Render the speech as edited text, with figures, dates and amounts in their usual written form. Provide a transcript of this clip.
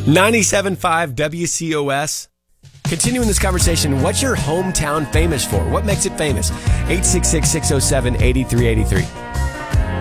97.5 WCOS. Continuing this conversation, what's your hometown famous for? What makes it famous? 866-607-8383.